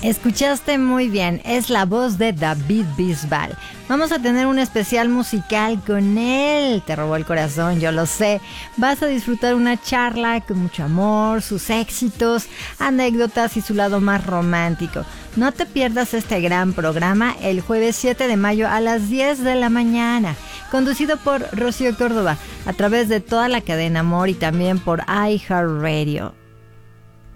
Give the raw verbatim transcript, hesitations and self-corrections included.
Escuchaste muy bien, es la voz de David Bisbal. Vamos a tener un especial musical con él. Te robó el corazón, yo lo sé. Vas a disfrutar una charla con mucho amor, sus éxitos, anécdotas y su lado más romántico. No te pierdas este gran programa el jueves siete de mayo a las diez de la mañana, conducido por Rocío Córdoba, a través de toda la cadena Amor y también por iHeartRadio.